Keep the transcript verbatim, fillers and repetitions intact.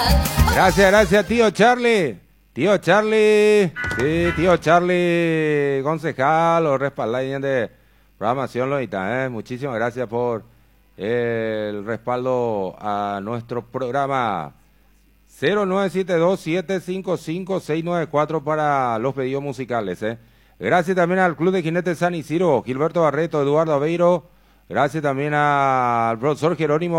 Gracias, gracias, tío Charlie. Tío Charlie, sí, tío Charlie, concejal o respaldar de programación Loita, ¿eh? Muchísimas gracias por el respaldo a nuestro programa. Cero nueve siete dos, siete cinco cinco, seis nueve cuatro para los pedidos musicales, ¿eh? Gracias también al Club de Jinetes San Isidro, Gilberto Barreto, Eduardo Aveiro. Gracias también al profesor Jerónimo